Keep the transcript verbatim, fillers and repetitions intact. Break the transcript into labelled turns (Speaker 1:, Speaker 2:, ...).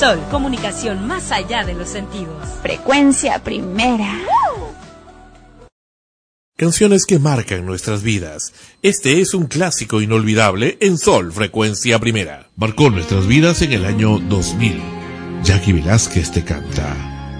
Speaker 1: Sol, comunicación más allá de los sentidos.
Speaker 2: Frecuencia Primera.
Speaker 3: Canciones que marcan nuestras vidas. Este es un clásico inolvidable en Sol, Frecuencia Primera. Marcó nuestras vidas en el año dos mil. Jackie Velázquez te canta